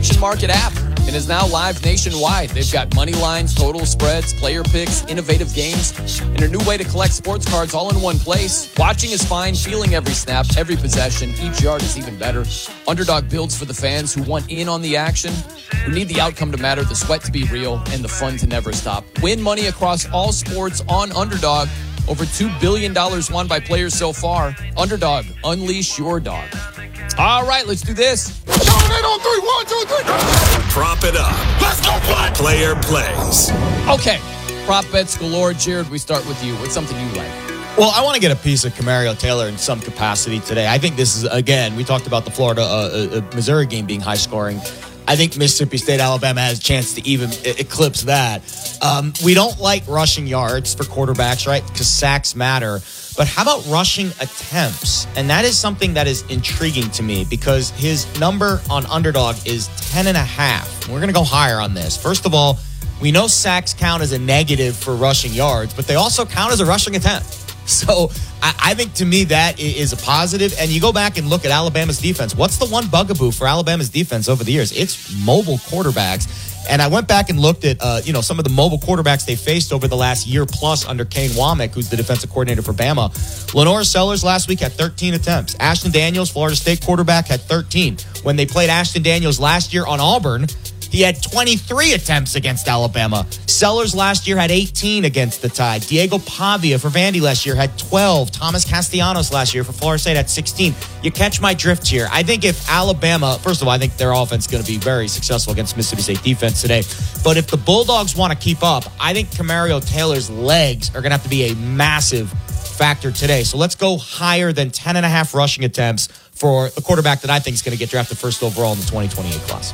Market app and is now live nationwide. They've got money lines, total spreads, player picks, innovative games, and a new way to collect sports cards all in one place. Watching is fine, feeling every snap, every possession, each yard is even better. Underdog builds for the fans who want in on the action, who need the outcome to matter, the sweat to be real, and the fun to never stop. Win money across all sports on Underdog. Over $2 billion won by players so far. Underdog, unleash your dog. All right, let's do this. Show it on 3, 1, 2, 3. Prop it up. Let's go play. Player plays. Okay, prop bets galore. Jared, we start with you. What's something you like? Well, I want to get a piece of Camario Taylor in some capacity today. I think this is, again, we talked about the Florida-Missouri game being high scoring. I think Mississippi State, Alabama has a chance to even eclipse that. We don't like rushing yards for quarterbacks, right? Because sacks matter. But how about rushing attempts? And that is something that is intriguing to me because his number on Underdog is 10.5. We're going to go higher on this. First of all, we know sacks count as a negative for rushing yards, but they also count as a rushing attempt. So I think to me that is a positive. And you go back and look at Alabama's defense. What's the one bugaboo for Alabama's defense over the years? It's mobile quarterbacks. And I went back and looked at some of the mobile quarterbacks they faced over the last year plus under Kane Womack, who's the defensive coordinator for Bama. Lenore Sellers last week had 13 attempts. Ashton Daniels, Florida State quarterback, had 13. When they played Ashton Daniels last year on Auburn, he had 23 attempts against Alabama. Sellers last year had 18 against the Tide. Diego Pavia for Vandy last year had 12. Thomas Castellanos last year for Florida State had 16. You catch my drift here. I think if Alabama, first of all, I think their offense is going to be very successful against Mississippi State defense today. But if the Bulldogs want to keep up, I think Camario Taylor's legs are going to have to be a massive factor today. So let's go higher than 10.5 rushing attempts for the quarterback that I think is going to get drafted first overall in the 2028 class.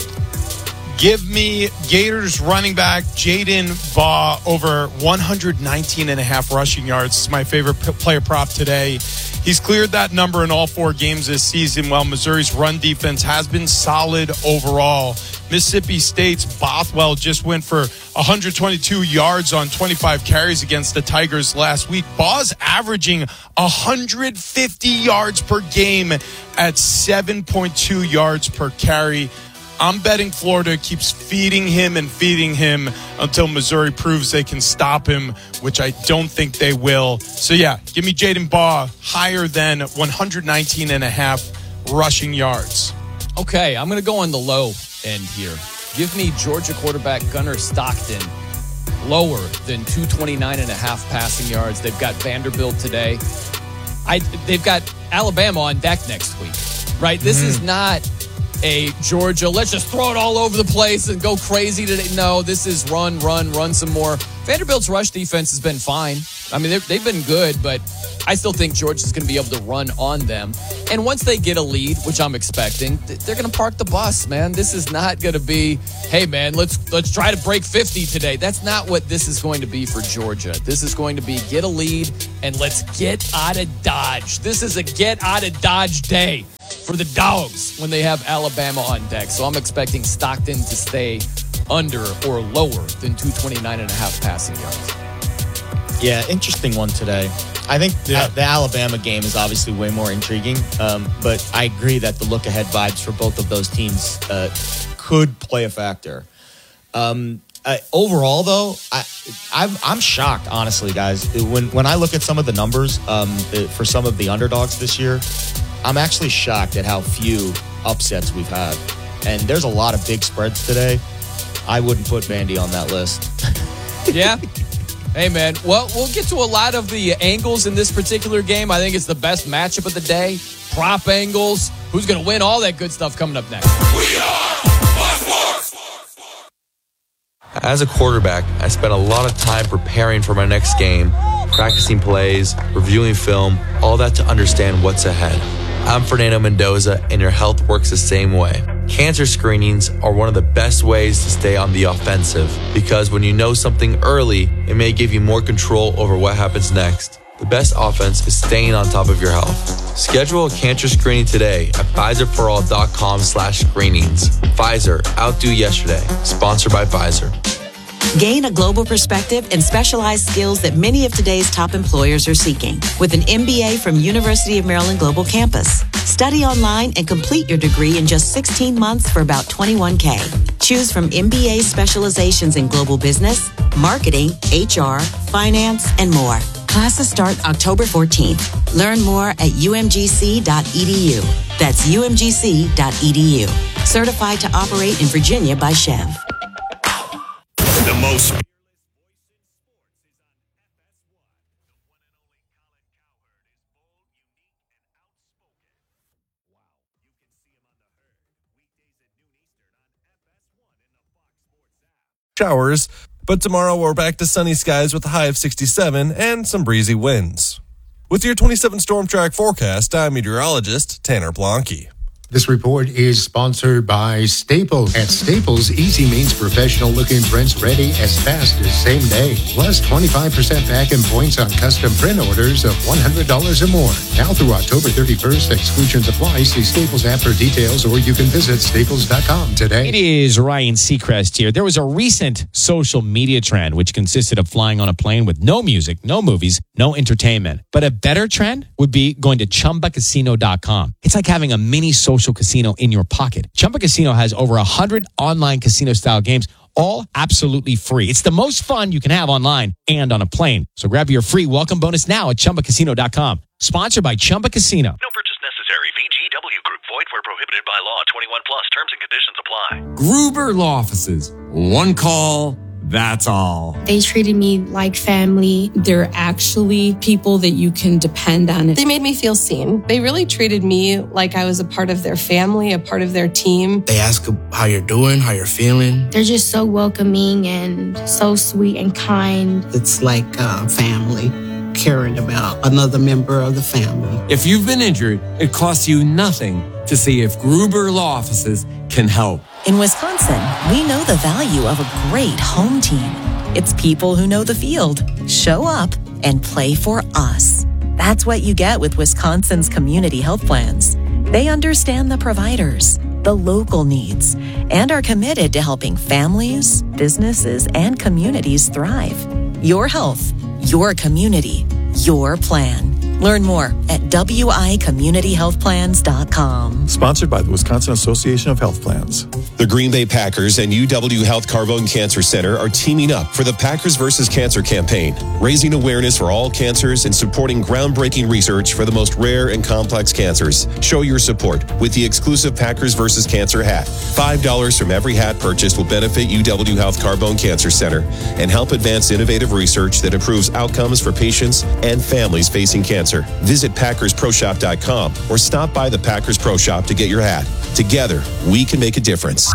Give me Gators running back Jaden Baugh over 119.5 rushing yards. This is my favorite player prop today. He's cleared that number in all 4 games this season, while Missouri's run defense has been solid overall. Mississippi State's Bothwell just went for 122 yards on 25 carries against the Tigers last week. Baugh's averaging 150 yards per game at 7.2 yards per carry. I'm betting Florida keeps feeding him until Missouri proves they can stop him, which I don't think they will. So, yeah, give me Jaden Baugh higher than 119.5 rushing yards. Okay, I'm going to go on the low end here. Give me Georgia quarterback Gunnar Stockton lower than 229.5 passing yards. They've got Vanderbilt today. They've got Alabama on deck next week, right? This is not a Georgia, let's just throw it all over the place and go crazy today. No, this is run some more. Vanderbilt's rush defense has been fine. I mean, they've been good, but I still think Georgia's going to be able to run on them. And once they get a lead, which I'm expecting, they're going to park the bus, man. This is not going to be, hey, man, let's try to break 50 today. That's not what this is going to be for Georgia. This is going to be get a lead and let's get out of Dodge. This is a get out of Dodge day for the Dogs when they have Alabama on deck. So I'm expecting Stockton to stay under or lower than 229.5 passing yards. Yeah, interesting one today. I think the Alabama game is obviously way more intriguing, but I agree that the look-ahead vibes for both of those teams could play a factor. Overall, though, I'm shocked, honestly, guys. When I look at some of the numbers for some of the underdogs this year, I'm actually shocked at how few upsets we've had. And there's a lot of big spreads today. I wouldn't put Vandy on that list. Yeah. Hey, man. Well, we'll get to a lot of the angles in this particular game. I think it's the best matchup of the day. Prop angles. Who's going to win? All that good stuff coming up next. We are Fox Sports. As a quarterback, I spent a lot of time preparing for my next game, practicing plays, reviewing film, all that to understand what's ahead. I'm Fernando Mendoza, and your health works the same way. Cancer screenings are one of the best ways to stay on the offensive because when you know something early, it may give you more control over what happens next. The best offense is staying on top of your health. Schedule a cancer screening today at PfizerForAll.com/screenings. Pfizer, outdo yesterday. Sponsored by Pfizer. Gain a global perspective and specialized skills that many of today's top employers are seeking with an MBA from University of Maryland Global Campus. Study online and complete your degree in just 16 months for about $21K. Choose from MBA specializations in global business, marketing, HR, finance, and more. Classes start October 14th. Learn more at umgc.edu. That's umgc.edu. Certified to operate in Virginia by Chev. The most showers, but tomorrow we're back to sunny skies with a high of 67 and some breezy winds. With your 27 Storm Track forecast, I'm meteorologist Tanner Blanke. This report is sponsored by Staples. At Staples, easy means professional-looking prints ready as fast as same day. Plus 25% back in points on custom print orders of $100 or more. Now through October 31st, exclusions apply. See Staples app for details, or you can visit staples.com today. It is Ryan Seacrest here. There was a recent social media trend which consisted of flying on a plane with no music, no movies, no entertainment. But a better trend would be going to ChumbaCasino.com. It's like having a mini social casino in your pocket. Chumba Casino has over 100 online casino-style games, all absolutely free. It's the most fun you can have online and on a plane. So grab your free welcome bonus now at ChumbaCasino.com. Sponsored by Chumba Casino. No purchase necessary. VGW Group. Void where prohibited by law. 21 plus. Terms and conditions apply. Gruber Law Offices. One call. That's all. They treated me like family. They're actually people that you can depend on. They made me feel seen. They really treated me like I was a part of their family, a part of their team. They ask how you're doing, how you're feeling. They're just so welcoming and so sweet and kind. It's like family, caring about another member of the family. If you've been injured, it costs you nothing to see if Gruber Law Offices can help. In Wisconsin, we know the value of a great home team. It's people who know the field, show up, and play for us. That's what you get with Wisconsin's community health plans. They understand the providers, the local needs, and are committed to helping families, businesses, and communities thrive. Your health, your community, your plan. Learn more at wicommunityhealthplans.com. Sponsored by the Wisconsin Association of Health Plans. The Green Bay Packers and UW Health Carbone Cancer Center are teaming up for the Packers vs. Cancer campaign, raising awareness for all cancers and supporting groundbreaking research for the most rare and complex cancers. Show your support with the exclusive Packers vs. Cancer hat. $5 from every hat purchased will benefit UW Health Carbone Cancer Center and help advance innovative research that improves outcomes for patients and families facing cancer. Visit PackersProShop.com or stop by the Packers Pro Shop to get your hat. Together, we can make a difference.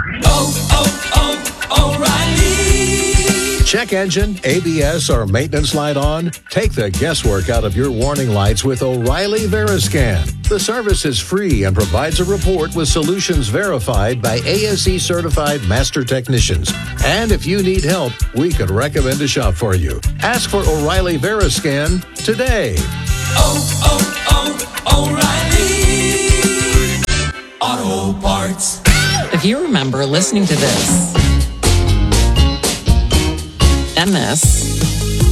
O'Reilly. Check engine, ABS, or maintenance light on? Take the guesswork out of your warning lights with O'Reilly Veriscan. The service is free and provides a report with solutions verified by ASE certified master technicians. And if you need help, we could recommend a shop for you. Ask for O'Reilly Veriscan today. O'Reilly Auto Parts. If you remember listening to this and this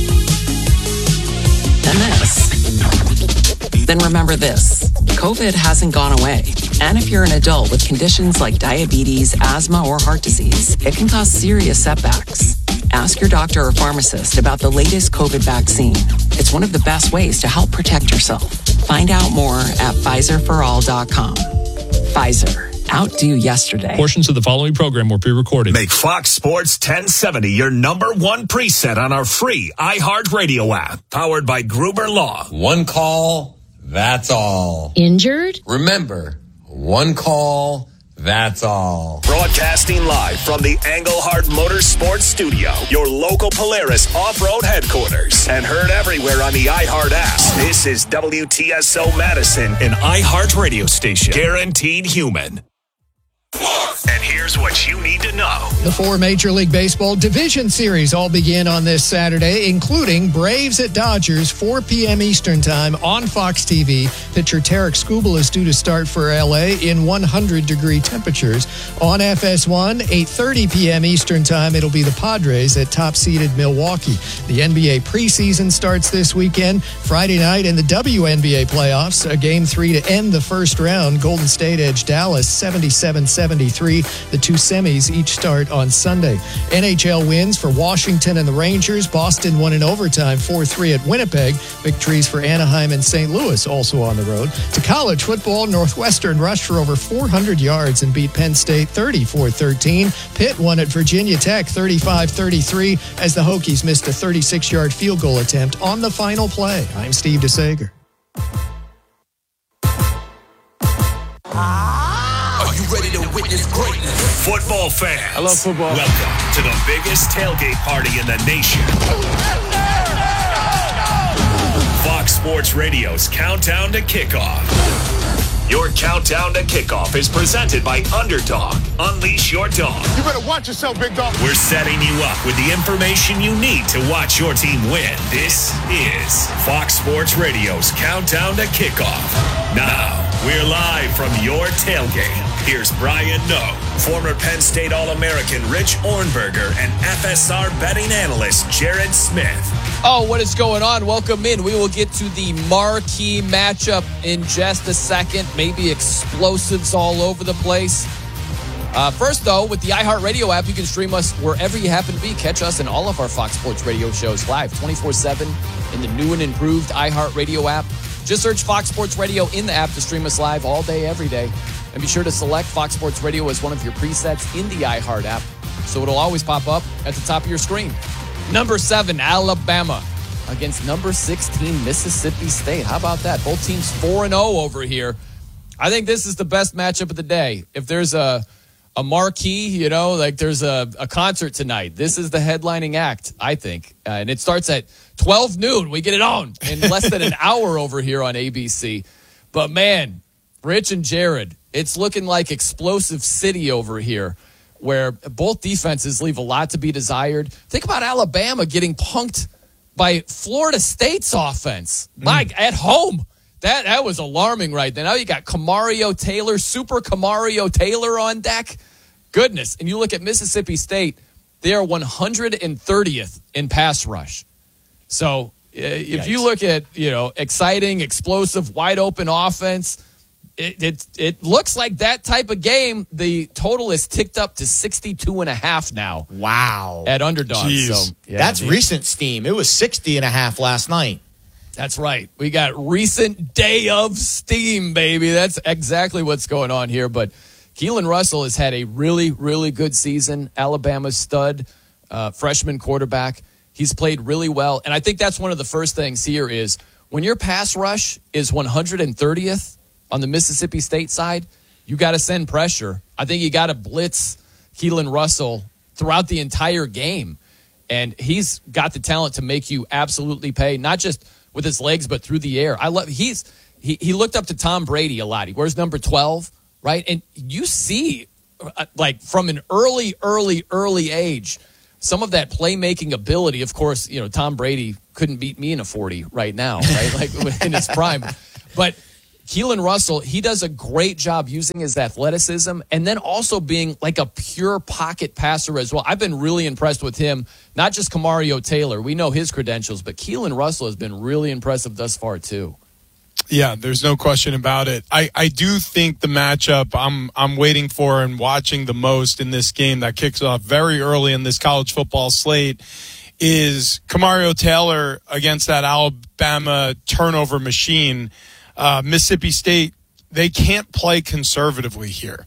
and this, then remember this. COVID hasn't gone away. And if you're an adult with conditions like diabetes, asthma, or heart disease, it can cause serious setbacks. Ask your doctor or pharmacist about the latest COVID vaccine. It's one of the best ways to help protect yourself. Find out more at PfizerForAll.com. Pfizer. Outdo yesterday. Portions of the following program were pre-recorded. Make Fox Sports 1070 your number one preset on our free iHeartRadio app. Powered by Gruber Law. One call, that's all. Injured? Remember, one call, that's all. Broadcasting live from the Engelhart Motorsports Studio, your local Polaris off-road headquarters, and heard everywhere on the iHeart app. This is WTSO Madison, an iHeart radio station, guaranteed human. And here's what you need to know. The 4 Major League Baseball division series all begin on this Saturday, including Braves at Dodgers, 4 p.m. Eastern Time on Fox TV. Pitcher Tarek Skubal is due to start for L.A. in 100-degree temperatures. On FS1, 8:30 p.m. Eastern Time, it'll be the Padres at top-seeded Milwaukee. The NBA preseason starts this weekend. Friday night in the WNBA playoffs, a Game 3 to end the first round. Golden State edged Dallas 77-73. The 2 semis each start on Sunday. NHL wins for Washington and the Rangers. Boston won in overtime 4-3 at Winnipeg. Victories for Anaheim and St. Louis also on the road. To college football, Northwestern rushed for over 400 yards and beat Penn State 34-13. Pitt won at Virginia Tech 35-33 as the Hokies missed a 36-yard field goal attempt on the final play. I'm Steve DeSager. Are you ready to witness greatness? Football fans. I love football. Welcome to the biggest tailgate party in the nation. Fox Sports Radio's Countdown to Kickoff. Your Countdown to Kickoff is presented by Underdog. Unleash your dog. You better watch yourself, big dog. We're setting you up with the information you need to watch your team win. This is Fox Sports Radio's Countdown to Kickoff. Now, we're live from your tailgate. Here's Brian Noe, former Penn State All-American Rich Ornberger, and FSR betting analyst Jared Smith. Oh, what is going on? Welcome in. We will get to the marquee matchup in just a second. Maybe explosives all over the place. First, though, with the iHeartRadio app, you can stream us wherever you happen to be. Catch us in all of our Fox Sports Radio shows live 24/7 in the new and improved iHeartRadio app. Just search Fox Sports Radio in the app to stream us live all day, every day. And be sure to select Fox Sports Radio as one of your presets in the iHeart app, so it'll always pop up at the top of your screen. Number 7, Alabama against number 16, Mississippi State. How about that? Both teams 4-0 over here. I think this is the best matchup of the day. If there's a marquee, like there's a concert tonight, this is the headlining act, I think. And it starts at 12 noon. We get it on in less than an hour over here on ABC. But, man, Rich and Jared, it's looking like explosive city over here, where both defenses leave a lot to be desired. Think about Alabama getting punked by Florida State's offense. At home. That was alarming right there. Now you got Camario Taylor, Super Camario Taylor on deck. Goodness. And you look at Mississippi State, they are 130th in pass rush. So if you look at, exciting, explosive, wide open offense, it looks like that type of game. The total is ticked up to 62.5 now. Wow. At Underdog. So, that's recent steam. It was 60.5 last night. That's right. We got recent day of steam, baby. That's exactly what's going on here. But Keelan Russell has had a really, really good season. Alabama's stud, freshman quarterback. He's played really well. And I think that's one of the first things here is when your pass rush is 130th on the Mississippi State side, you got to send pressure. I think you got to blitz Keelan Russell throughout the entire game. And he's got the talent to make you absolutely pay, not just with his legs, but through the air. He looked up to Tom Brady a lot. He wears number 12, right? And you see, from an early age, some of that playmaking ability. Of course, Tom Brady couldn't beat me in a 40 right now, right? Like in his prime. But Keelan Russell, he does a great job using his athleticism and then also being like a pure pocket passer as well. I've been really impressed with him, not just Camario Taylor. We know his credentials, but Keelan Russell has been really impressive thus far too. Yeah, there's no question about it. I do think the matchup I'm waiting for and watching the most in this game that kicks off very early in this college football slate is Camario Taylor against that Alabama turnover machine. Mississippi State, they can't play conservatively here.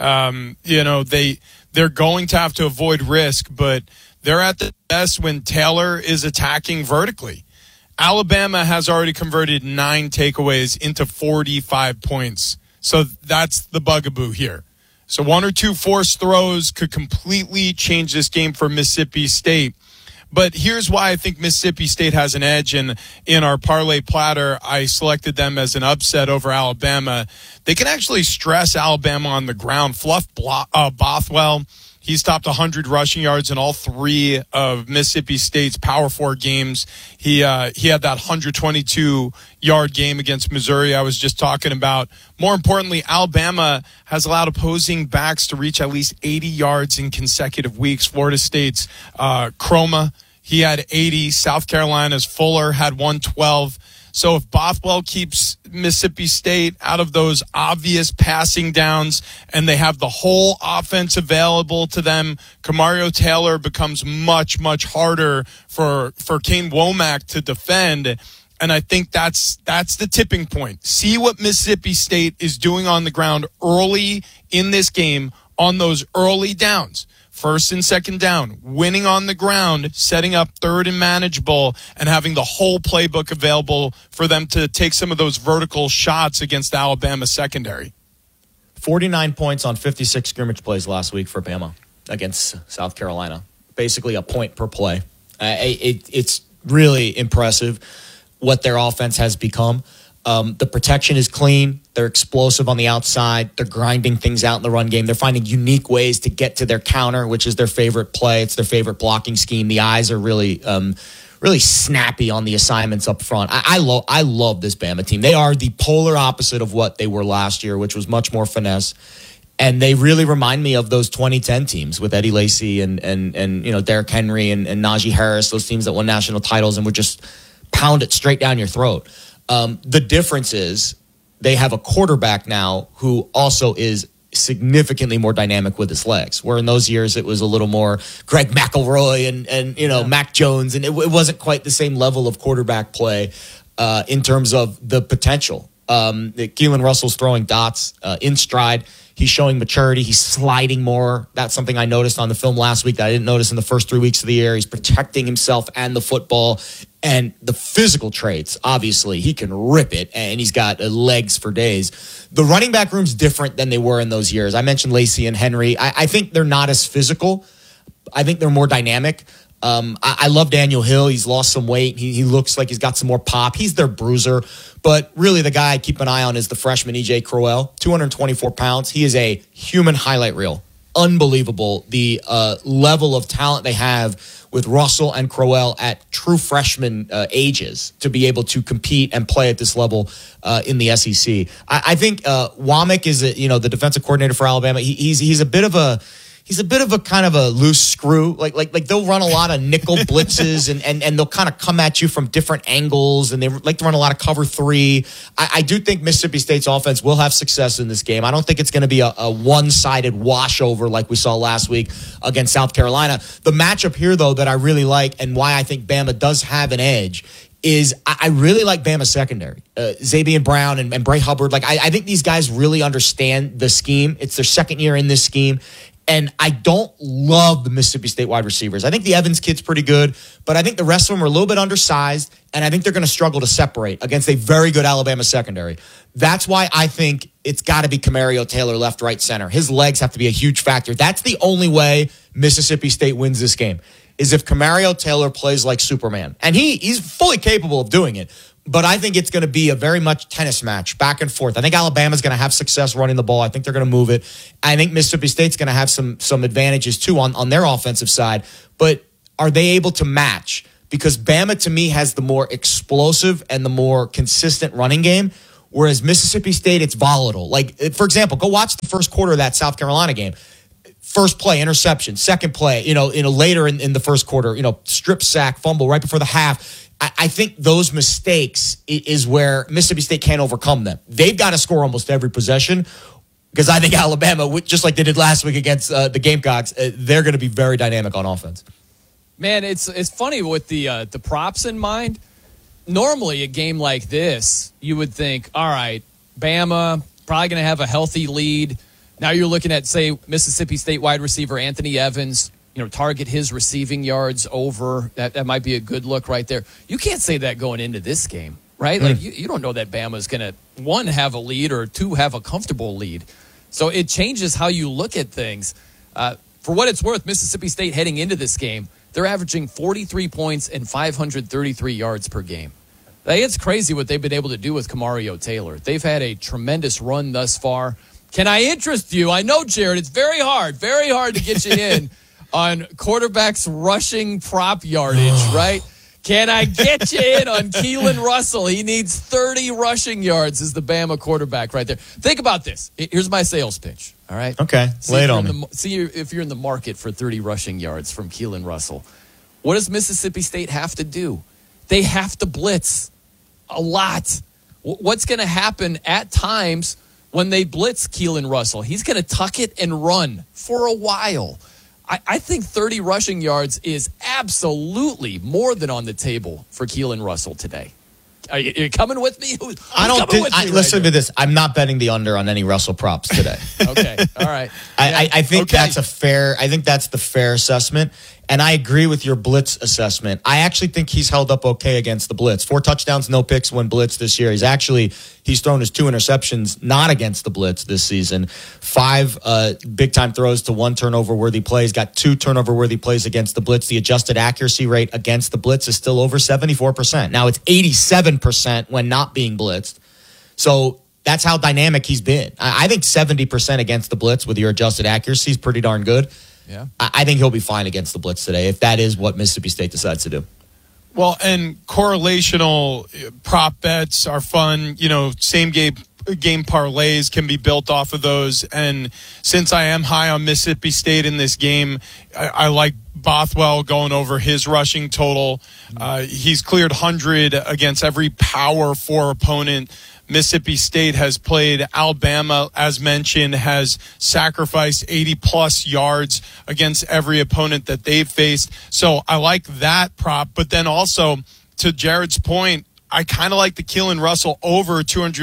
They're going to have to avoid risk, but they're at the best when Taylor is attacking vertically. Alabama has already converted 9 takeaways into 45 points. So that's the bugaboo here. So 1 or 2 forced throws could completely change this game for Mississippi State. But here's why I think Mississippi State has an edge. And in our parlay platter, I selected them as an upset over Alabama. They can actually stress Alabama on the ground. Fluff Bothwell, He's topped 100 rushing yards in all 3 of Mississippi State's Power 4 games. He had that 122-yard game against Missouri I was just talking about. More importantly, Alabama has allowed opposing backs to reach at least 80 yards in consecutive weeks. Florida State's Croma, he had 80. South Carolina's Fuller had 112. So if Bothwell keeps Mississippi State out of those obvious passing downs and they have the whole offense available to them, Kamario Taylor becomes much, much harder for Kane Womack to defend. And I think that's the tipping point. See what Mississippi State is doing on the ground early in this game on those early downs. First and second down, winning on the ground, setting up third and manageable, and having the whole playbook available for them to take some of those vertical shots against Alabama secondary. 49 points on 56 scrimmage plays last week for Bama against South Carolina. Basically a point per play. It's really impressive what their offense has become. The protection is clean. They're explosive on the outside. They're grinding things out in the run game. They're finding unique ways to get to their counter, which is their favorite play. It's their favorite blocking scheme. The eyes are really snappy on the assignments up front. I love this Bama team. They are the polar opposite of what they were last year, which was much more finesse. And they really remind me of those 2010 teams with Eddie Lacy and Derrick Henry and Najee Harris, those teams that won national titles and would just pound it straight down your throat. The difference is they have a quarterback now who also is significantly more dynamic with his legs, where in those years it was a little more Greg McElroy and Mac Jones, and it wasn't quite the same level of quarterback play in terms of the potential. Keelan Russell's throwing dots in stride. He's showing maturity. He's sliding more. That's something I noticed on the film last week that I didn't notice in the first 3 weeks of the year. He's protecting himself and the football. And the physical traits, obviously, he can rip it, and he's got legs for days. The running back room's different than they were in those years. I mentioned Lacy and Henry. I think they're not as physical. I think they're more dynamic. I love Daniel Hill. He's lost some weight. He looks like he's got some more pop. He's their bruiser. But really, the guy I keep an eye on is the freshman E.J. Crowell, 224 pounds. He is a human highlight reel. Unbelievable. The level of talent they have with Russell and Crowell at true freshman ages to be able to compete and play at this level in the SEC. I think Womack is the defensive coordinator for Alabama. He's a bit of a kind of a loose screw. Like they'll run a lot of nickel blitzes and they'll kind of come at you from different angles, and they like to run a lot of cover 3. I do think Mississippi State's offense will have success in this game. I don't think it's going to be a one-sided washover like we saw last week against South Carolina. The matchup here, though, that I really like and why I think Bama does have an edge is I really like Bama's secondary. Xavier Brown and Bray Hubbard. I think these guys really understand the scheme. It's their second year in this scheme. And I don't love the Mississippi State wide receivers. I think the Evans kid's pretty good, but I think the rest of them are a little bit undersized, and I think they're going to struggle to separate against a very good Alabama secondary. That's why I think it's got to be Kamario Taylor left, right, center. His legs have to be a huge factor. That's the only way Mississippi State wins this game, is if Kamario Taylor plays like Superman. And he's fully capable of doing it. But I think it's going to be a very much tennis match, back and forth. I think Alabama's going to have success running the ball. I think they're going to move it. I think Mississippi State's going to have some advantages, too, on their offensive side. But are they able to match? Because Bama, to me, has the more explosive and the more consistent running game, whereas Mississippi State, it's volatile. Like, for example, go watch the first quarter of that South Carolina game. First play, interception. Second play, later in the first quarter, strip sack, fumble right before the half. I think those mistakes is where Mississippi State can't overcome them. They've got to score almost every possession, because I think Alabama, just like they did last week against the Gamecocks, they're going to be very dynamic on offense. Man, it's funny with the props in mind. Normally, a game like this, you would think, all right, Bama probably going to have a healthy lead. Now you're looking at, say, Mississippi State wide receiver Anthony Evans, target his receiving yards over. That might be a good look right there. You can't say that going into this game, right? Like you don't know that Bama's going to, 1, have a lead, or 2, have a comfortable lead. So it changes how you look at things. For what it's worth, Mississippi State heading into this game, they're averaging 43 points and 533 yards per game. It's crazy what they've been able to do with Kamario Taylor. They've had a tremendous run thus far. Can I interest you? I know, Jared, it's very hard to get you in on quarterbacks rushing prop yardage, right? Can I get you in on Keelan Russell? He needs 30 rushing yards as the Bama quarterback right there. Think about this. Here's my sales pitch, all right? Okay, lay it on me. See if you're in the market for 30 rushing yards from Keelan Russell. What does Mississippi State have to do? They have to blitz a lot. What's going to happen at times when they blitz Keelan Russell? He's going to tuck it and run for a while. I think 30 rushing yards is absolutely more than on the table for Keelan Russell today. Are you coming with me? Listen to this. I'm not betting the under on any Russell props today. Okay. All right. I think that's the fair assessment. And I agree with your blitz assessment. I actually think he's held up okay against the blitz. 4 touchdowns, no picks when blitz this year. He's thrown his 2 interceptions not against the blitz this season. 5 big-time throws to 1 turnover-worthy plays. Got 2 turnover-worthy plays against the blitz. The adjusted accuracy rate against the blitz is still over 74%. Now, it's 87% when not being blitzed. So that's how dynamic he's been. I think 70% against the blitz with your adjusted accuracy is pretty darn good. Yeah, I think he'll be fine against the blitz today if that is what Mississippi State decides to do. Well, and correlational prop bets are fun. Same game parlays can be built off of those. And since I am high on Mississippi State in this game, I like Bothwell going over his rushing total. He's cleared 100 against every Power 4 opponent. Mississippi State has played Alabama, as mentioned, has sacrificed 80-plus yards against every opponent that they've faced. So I like that prop. But then also, to Jared's point, I kind of like the Keelan Russell over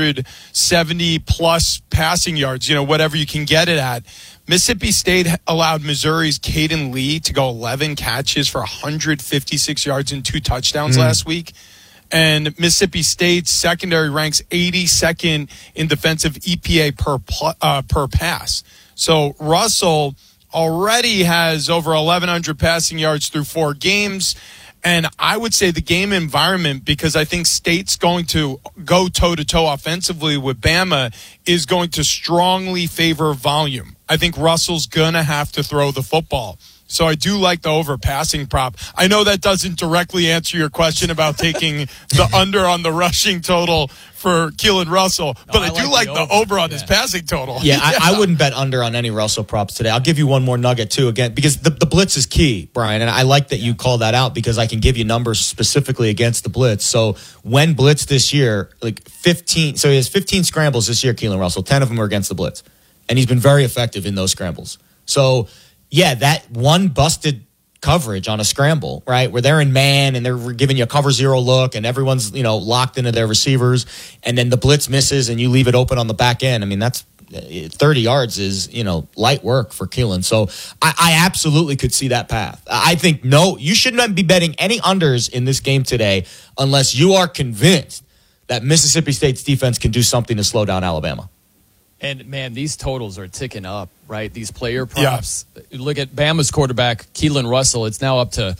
270-plus passing yards, whatever you can get it at. Mississippi State allowed Missouri's Caden Lee to go 11 catches for 156 yards and 2 touchdowns last week. And Mississippi State's secondary ranks 82nd in defensive EPA per pass. So Russell already has over 1,100 passing yards through 4 games. And I would say the game environment, because I think State's going to go toe-to-toe offensively with Bama, is going to strongly favor volume. I think Russell's going to have to throw the football. So I do like the over-passing prop. I know that doesn't directly answer your question about taking the under on the rushing total for Keelan Russell, but I do like the over on his passing total. Yeah, I wouldn't bet under on any Russell props today. I'll give you one more nugget, too, again, because the blitz is key, Brian, and I like that you call that out because I can give you numbers specifically against the blitz. So when blitz this year, he has 15 scrambles this year, Keelan Russell. 10 of them are against the blitz, and he's been very effective in those scrambles. So yeah, that one busted coverage on a scramble, right, where they're in man and they're giving you a cover 0 look and everyone's, locked into their receivers, and then the blitz misses and you leave it open on the back end. I mean, that's 30 yards is, light work for Keelan. So I absolutely could see that path. I think, you should not be betting any unders in this game today unless you are convinced that Mississippi State's defense can do something to slow down Alabama. And, man, these totals are ticking up, right? These player props. Yeah. Look at Bama's quarterback, Keelan Russell. It's now up to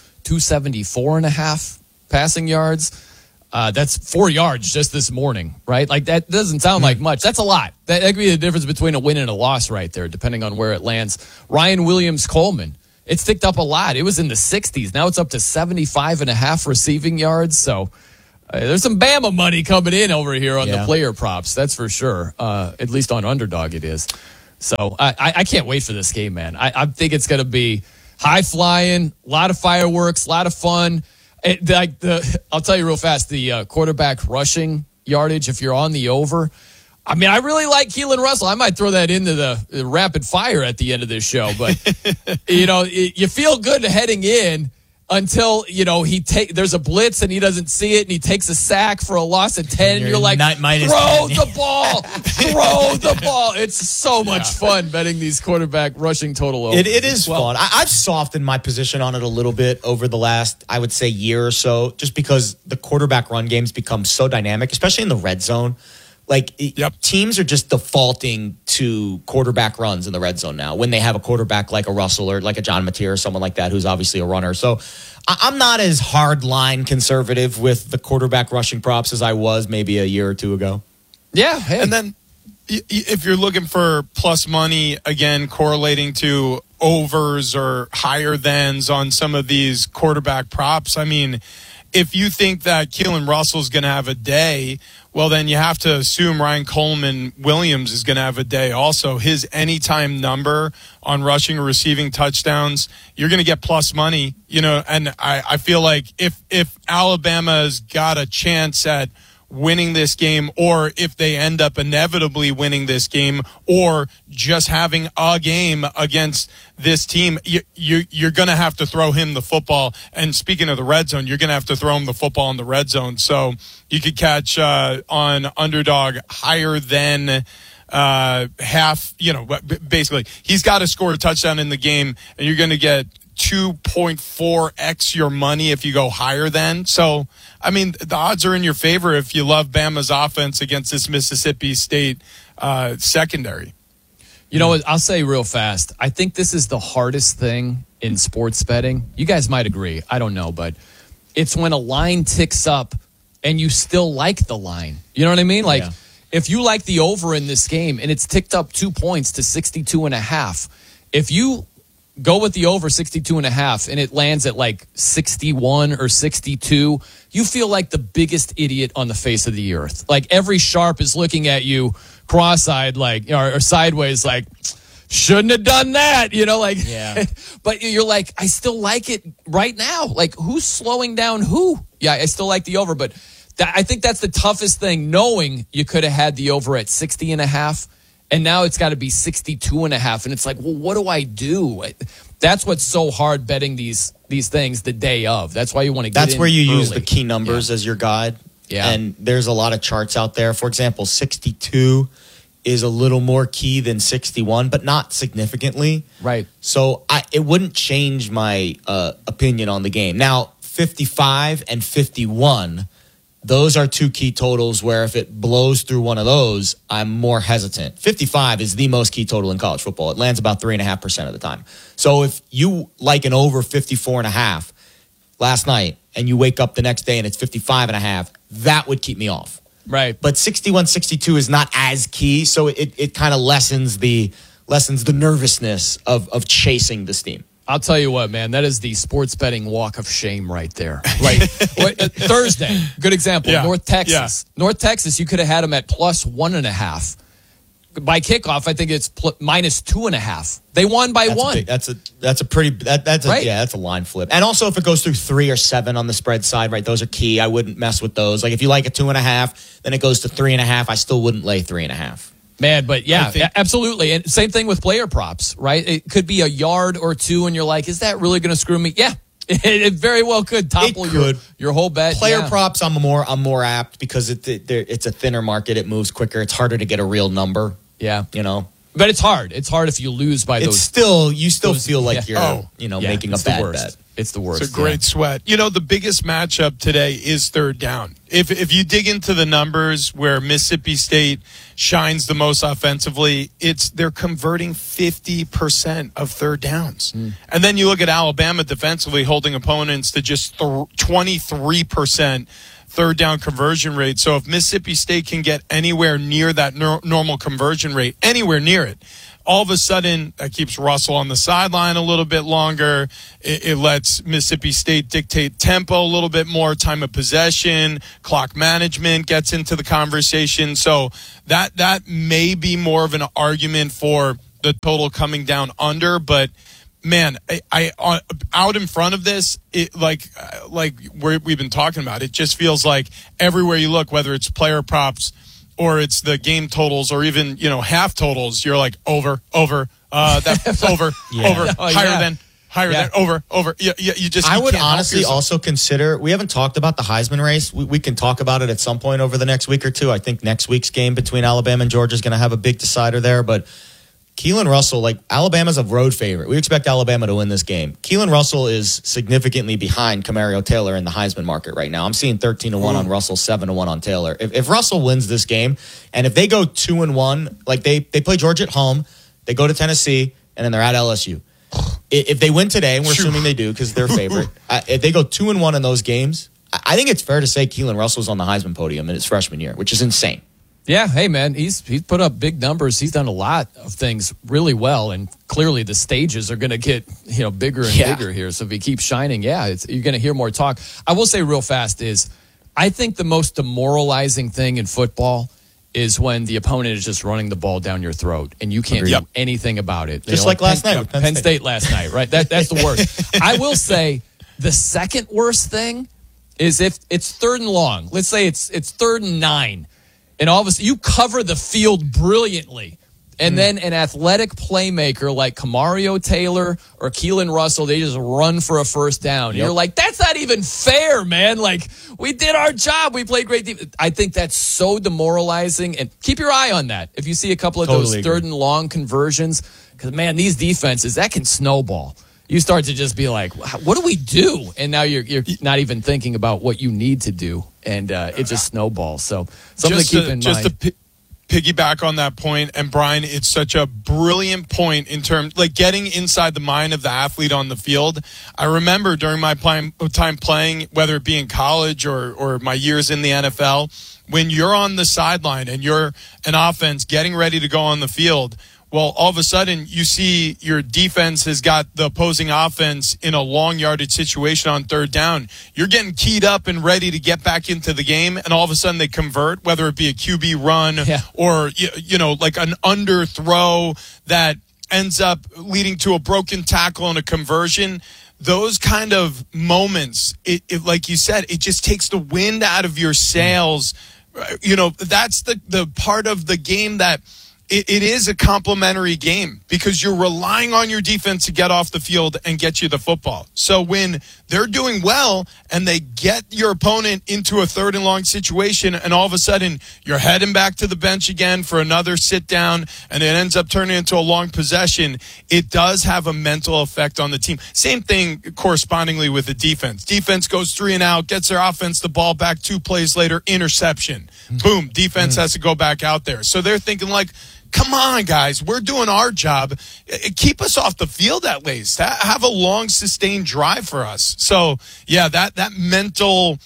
274.5 passing yards. That's 4 yards just this morning, right? Like, that doesn't sound like much. That's a lot. That could be the difference between a win and a loss right there, depending on where it lands. Ryan Williams-Coleman, it's ticked up a lot. It was in the 60s. Now it's up to 75.5 receiving yards. So there's some Bama money coming in over here on the player props. That's for sure. At least on Underdog it is. So I can't wait for this game, man. I think it's going to be high flying, a lot of fireworks, a lot of fun. I'll tell you real fast, the quarterback rushing yardage, if you're on the over, I mean, I really like Keelan Russell. I might throw that into the rapid fire at the end of this show. But, you feel good heading in until, there's a blitz and he doesn't see it and he takes a sack for a loss of 10. And you're like, throw the ball. Throw the ball. It's so much fun betting these quarterback rushing total over. It is fun. I've softened my position on it a little bit over the last, I would say, year or so, just because the quarterback run games become so dynamic, especially in the red zone. Teams are just defaulting to quarterback runs in the red zone now when they have a quarterback like a Russell or like a John Mateer or someone like that who's obviously a runner. So I'm not as hard line conservative with the quarterback rushing props as I was maybe a year or two ago. Yeah. Hey. And then if you're looking for plus money, again, correlating to overs or higher thans on some of these quarterback props, I mean, if you think that Keelan Russell's going to have a day, well, then you have to assume Ryan Coleman Williams is going to have a day also. His anytime number on rushing or receiving touchdowns, you're going to get plus money, and I feel like if Alabama's got a chance at winning this game, or if they end up inevitably winning this game, or just having a game against this team, you're going to have to throw him the football. And speaking of the red zone, you're going to have to throw him the football in the red zone. So you could catch on underdog higher than half, basically he's got to score a touchdown in the game, and you're going to get 2.4x your money if you go higher than. So, I mean, the odds are in your favor if you love Bama's offense against this Mississippi State secondary. You know what? I'll say real fast. I think this is the hardest thing in sports betting. You guys might agree. I don't know, but it's when a line ticks up and you still like the line. You know what I mean? Like, if you like the over in this game and it's ticked up 2 points to 62.5, if you go with the over 62.5 and it lands at like 61 or 62, you feel like the biggest idiot on the face of the earth. Like every sharp is looking at you cross-eyed, like, or sideways, like, shouldn't have done that, But you're like, I still like it right now. Like, who's slowing down who? Yeah, I still like the over, but I think that's the toughest thing, knowing you could have had the over at 60.5. And now it's got to be 62.5. And it's like, well, what do I do? That's what's so hard betting these things the day of. That's why you want to get That's in where you early. use the key numbers as your guide. Yeah. And there's a lot of charts out there. For example, 62 is a little more key than 61, but not significantly. Right. So it wouldn't change my opinion on the game. Now, 55 and 51, those are two key totals where if it blows through one of those, I'm more hesitant. 55 is the most key total in college football. It lands about 3.5% of the time. So if you like an over 54.5 last night and you wake up the next day and it's 55.5, that would keep me off. Right. But 61, 62 is not as key, so it kind of lessens the nervousness of chasing this team. I'll tell you what, man, that is the sports betting walk of shame right there. Like Thursday, good example. Yeah. North Texas. Yeah. North Texas, you could have had them at plus 1.5. By kickoff, I think it's minus 2.5. They won by one. That's a line flip. And also, if it goes through 3 or 7 on the spread side, right? Those are key. I wouldn't mess with those. Like if you like a 2.5, then it goes to 3.5. I still wouldn't lay 3.5. Man, but yeah, absolutely. And same thing with player props, right? It could be a yard or two, and you're like, is that really going to screw me? Yeah, it very well could topple your whole bet. Player props, I'm more apt because it's a thinner market. It moves quicker. It's harder to get a real number. Yeah, But it's hard. It's hard if you lose by those. You still feel like you're making a bad bet. It's the worst. It's a great sweat. The biggest matchup today is third down. If you dig into the numbers where Mississippi State shines the most offensively, they're converting 50% of third downs. And then you look at Alabama defensively holding opponents to just 23% third down conversion rate. So if Mississippi State can get anywhere near that normal conversion rate, anywhere near it, all of a sudden, that keeps Russell on the sideline a little bit longer. It lets Mississippi State dictate tempo a little bit more, time of possession, clock management gets into the conversation. So that may be more of an argument for the total coming down under. But, man, I out in front of this, like we've been talking about, it just feels like everywhere you look, whether it's player props, or it's the game totals, or even, half totals, you're like, over, that's over, over, higher than, over. You just, I would honestly also consider, we haven't talked about the Heisman race. We can talk about it at some point over the next week or two. I think next week's game between Alabama and Georgia is going to have a big decider there, but Keelan Russell, Alabama's a road favorite. We expect Alabama to win this game. Keelan Russell is significantly behind Camario Taylor in the Heisman market right now. I'm seeing 13-1 on Russell, 7-1 on Taylor. If Russell wins this game, and if they go 2-1, they play Georgia at home, they go to Tennessee, and then they're at LSU. If they win today, and we're assuming they do because they're favorite, if they go 2-1 in those games, I think it's fair to say Keelan Russell's on the Heisman podium in his freshman year, which is insane. Yeah, hey man, he's put up big numbers. He's done a lot of things really well, and clearly the stages are going to get bigger and bigger here. So if he keeps shining, you're going to hear more talk. I will say real fast is, I think the most demoralizing thing in football is when the opponent is just running the ball down your throat and you can't do anything about it. Just like last night with Penn State last night, right? That's the worst. I will say the second worst thing is if it's 3rd and long. Let's say it's 3rd and 9. And all of a sudden, you cover the field brilliantly. And then an athletic playmaker like Kamario Taylor or Keelan Russell, they just run for a first down. Yep. You're like, that's not even fair, man. Like, we did our job. We played great defense. I think that's so demoralizing. And keep your eye on that. If you see a couple of those 3rd and long conversions, because, man, these defenses, that can snowball. You start to just be like, what do we do? And now you're not even thinking about what you need to do. And it just snowballs. So something to keep in mind. Just to piggyback on that point, and Brian, it's such a brilliant point in terms, like getting inside the mind of the athlete on the field. I remember during my time playing, whether it be in college or my years in the NFL, when you're on the sideline and you're an offense getting ready to go on the field, well, all of a sudden, you see your defense has got the opposing offense in a long yardage situation on 3rd down. You're getting keyed up and ready to get back into the game, and all of a sudden they convert, whether it be a QB run or, like an underthrow that ends up leading to a broken tackle and a conversion. Those kind of moments, it like you said, it just takes the wind out of your sails. That's the part of the game that it is a complementary game because you're relying on your defense to get off the field and get you the football. So when they're doing well and they get your opponent into a 3rd and long situation and all of a sudden you're heading back to the bench again for another sit down and it ends up turning into a long possession, it does have a mental effect on the team. Same thing correspondingly with the defense. Defense goes 3 and out, gets their offense the ball back, 2 plays later, interception. Boom, defense has to go back out there. So they're thinking like, come on, guys, we're doing our job. Keep us off the field at least. Have a long, sustained drive for us. So, yeah, that mental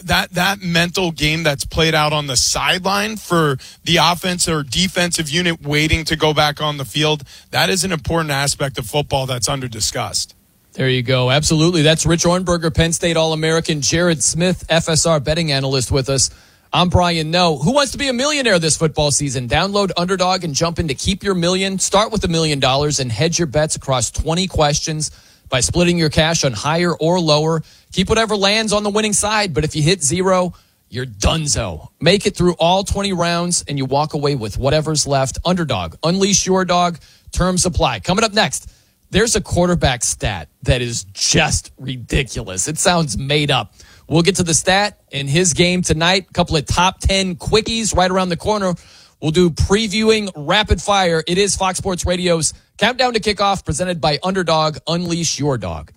game that's played out on the sideline for the offense or defensive unit waiting to go back on the field, that is an important aspect of football that's under-discussed. There you go. Absolutely. That's Rich Ornberger, Penn State All-American, Jared Smith, FSR betting analyst with us. I'm Brian Noe. Who wants to be a millionaire this football season? Download Underdog and jump in to keep your million. Start with $1 million and hedge your bets across 20 questions by splitting your cash on higher or lower. Keep whatever lands on the winning side, but if you hit 0, you're donezo. Make it through all 20 rounds and you walk away with whatever's left. Underdog. Unleash your dog. Terms apply. Coming up next, there's a quarterback stat that is just ridiculous. It sounds made up. We'll get to the stat in his game tonight. A couple of top 10 quickies right around the corner. We'll do previewing rapid fire. It is Fox Sports Radio's Countdown to Kickoff presented by Underdog. Unleash your dog.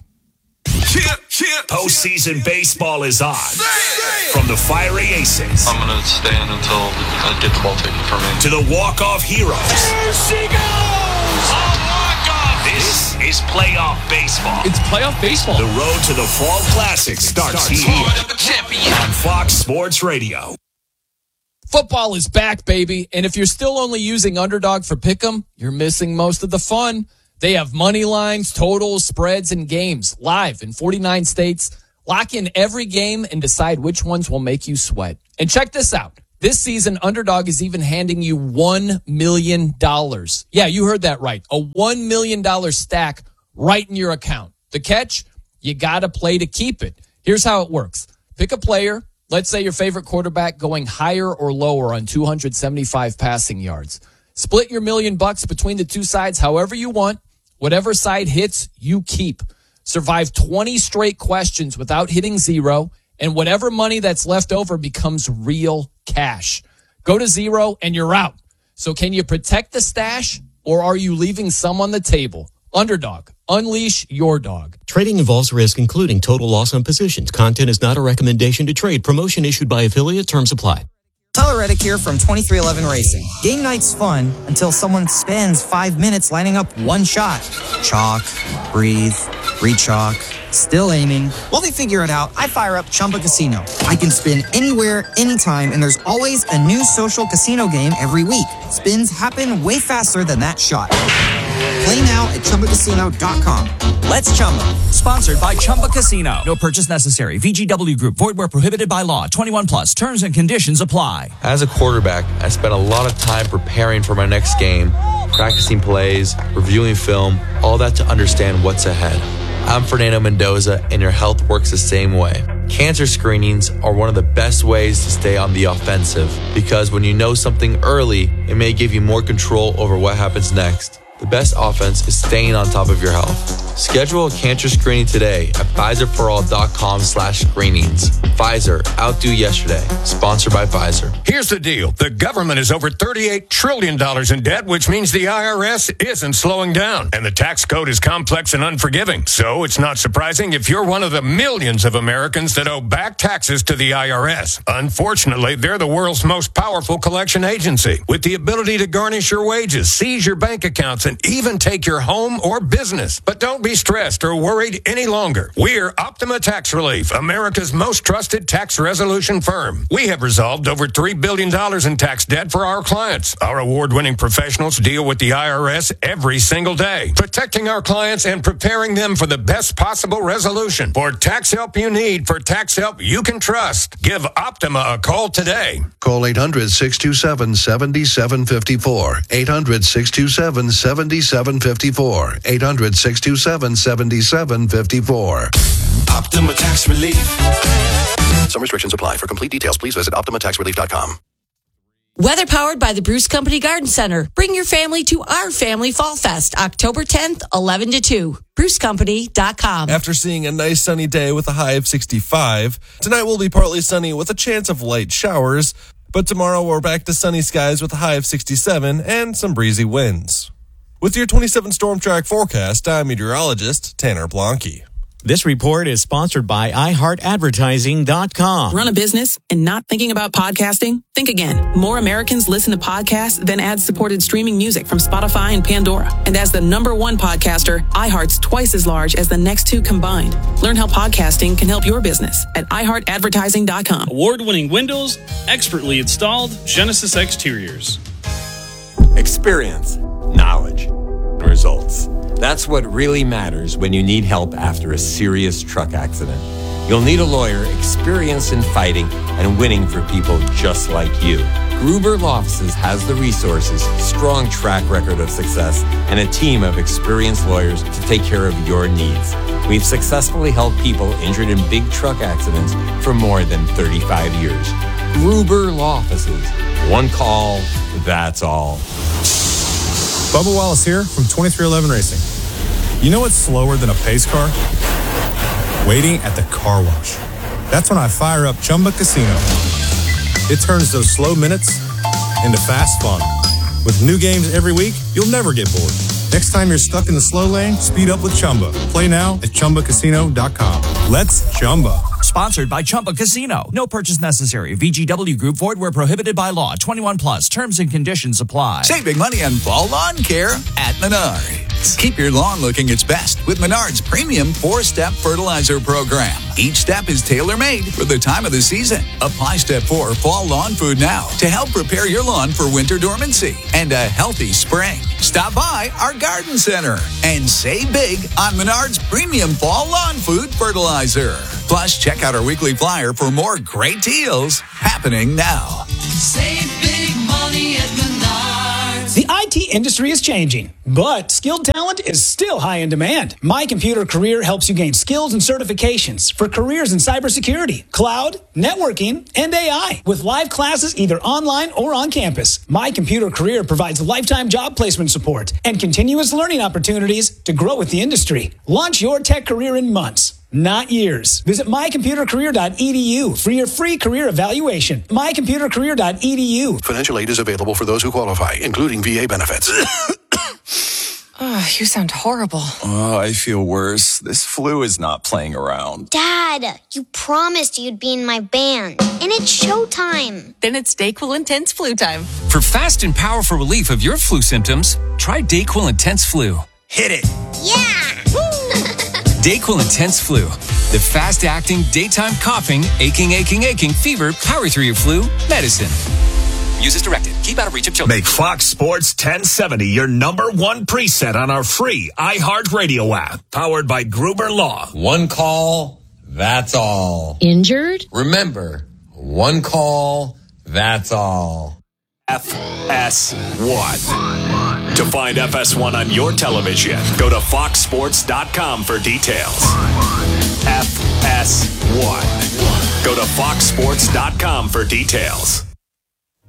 Postseason baseball is on. From the Fiery Aces. I'm going to stand until I get the ball taken from me. To the walk-off heroes. There she goes! A walk-off! This is playoff baseball. It's playoff baseball. The road to the Fall Classic starts here on Fox Sports Radio. Football is back, baby. And if you're still only using Underdog for Pick'em, you're missing most of the fun. They have money lines, totals, spreads, and games live in 49 states. Lock in every game and decide which ones will make you sweat. And check this out. This season, Underdog is even handing you $1 million. Yeah, you heard that right. A $1 million stack right in your account. The catch? You got to play to keep it. Here's how it works. Pick a player. Let's say your favorite quarterback going higher or lower on 275 passing yards. Split your $1 million between the two sides however you want. Whatever side hits, you keep. Survive 20 straight questions without hitting 0, and whatever money that's left over becomes real cash. Go to 0 and you're out. So can you protect the stash, or are you leaving some on the table? Underdog. Unleash your dog. Trading involves risk, including total loss on positions. Content is not a recommendation to trade. Promotion issued by affiliate. Terms apply. Tyler Reddick here from 2311 Racing. Game night's fun until someone spends 5 minutes lining up one shot. Chalk, breathe, rechalk, Still aiming. While they figure it out, I fire up Chumba Casino. I can spin anywhere, anytime, and there's always a new social casino game every week. Spins happen way faster than that shot. Play now at ChumbaCasino.com. Let's Chumba. Sponsored by Chumba Casino. No purchase necessary. VGW Group. Void where prohibited by law. 21 plus. Terms and conditions apply. As a quarterback, I spent a lot of time preparing for my next game, practicing plays, reviewing film, all that to understand what's ahead. I'm Fernando Mendoza, and your health works the same way. Cancer screenings are one of the best ways to stay on the offensive because when you know something early, it may give you more control over what happens next. The best offense is staying on top of your health. Schedule a cancer screening today at PfizerForAll.com/screenings. Pfizer, outdo yesterday. Sponsored by Pfizer. Here's the deal. The government is over $38 trillion in debt, which means the IRS isn't slowing down. And the tax code is complex and unforgiving. So it's not surprising if you're one of the millions of Americans that owe back taxes to the IRS. Unfortunately, they're the world's most powerful collection agency with the ability to garnish your wages, seize your bank accounts, and even take your home or business. But don't be stressed or worried any longer. We're Optima Tax Relief, America's most trusted tax resolution firm. We have resolved over $3 billion in tax debt for our clients. Our award-winning professionals deal with the IRS every single day, protecting our clients and preparing them for the best possible resolution. For tax help you need, for tax help you can trust, give Optima a call today. Call 800-627-7754. 800-627-7754. 800-627-7754. Optima Tax Relief. Some restrictions apply. For complete details, please visit OptimaTaxRelief.com. Weather powered by the Bruce Company Garden Center. Bring your family to our Family Fall Fest, October 10th, 11 to 2. BruceCompany.com. After seeing a nice sunny day with a high of 65, tonight will be partly sunny with a chance of light showers, but tomorrow we're back to sunny skies with a high of 67 and some breezy winds. With your 27 Storm Track forecast, I'm meteorologist Tanner Blanke. This report is sponsored by iHeartAdvertising.com. Run a business and not thinking about podcasting? Think again. More Americans listen to podcasts than ad-supported streaming music from Spotify and Pandora. And as the #1 podcaster, iHeart's twice as large as the next two combined. Learn how podcasting can help your business at iHeartAdvertising.com. Award-winning windows, expertly installed Genesis exteriors. Experience, knowledge, results. That's what really matters when you need help after a serious truck accident. You'll need a lawyer experienced in fighting and winning for people just like you. Gruber Law Offices has the resources, strong track record of success, and a team of experienced lawyers to take care of your needs. We've successfully helped people injured in big truck accidents for more than 35 years. Gruber Law Offices. One call, that's all. Bubba Wallace here from 2311 Racing. You know what's slower than a pace car? Waiting at the car wash. That's when I fire up Chumba Casino. It turns those slow minutes into fast fun. With new games every week, you'll never get bored. Next time you're stuck in the slow lane, speed up with Chumba. Play now at ChumbaCasino.com. Let's Chumba. Sponsored by Chumba Casino. No purchase necessary. VGW Group. Void where prohibited by law. 21 plus. Terms and conditions apply. Save big money on fall lawn care at Menards. Keep your lawn looking its best with Menards' premium 4-step fertilizer program. Each step is tailor-made for the time of the season. Apply Step 4 Fall Lawn Food now to help prepare your lawn for winter dormancy and a healthy spring. Stop by our garden center and save big on Menards' premium fall lawn food fertilizer. Plus, check out our weekly flyer for more great deals happening now. Save big money at Menards. The IT industry is changing, but skilled talent is still high in demand. My Computer Career helps you gain skills and certifications for careers in cybersecurity, cloud, networking, and AI with live classes either online or on campus. My Computer Career provides lifetime job placement support and continuous learning opportunities to grow with the industry. Launch your tech career in months, not years. Visit mycomputercareer.edu for your free career evaluation. mycomputercareer.edu. Financial aid is available for those who qualify, including VA benefits. Oh, you sound horrible. Oh, I feel worse. This flu is not playing around. Dad, you promised you'd be in my band, and it's showtime. Then it's DayQuil Intense Flu time. For fast and powerful relief of your flu symptoms, try DayQuil Intense Flu. Hit it. Yeah! DayQuil Intense Flu. The fast-acting, daytime coughing, aching, fever, power through your flu medicine. Use as directed. Keep out of reach of children. Make Fox Sports 1070 your number one preset on our free iHeartRadio app. Powered by Gruber Law. One call, that's all. Injured? Remember, one call, that's all. FS1. To find FS1 on your television, go to foxsports.com for details. FS1. Go to foxsports.com for details.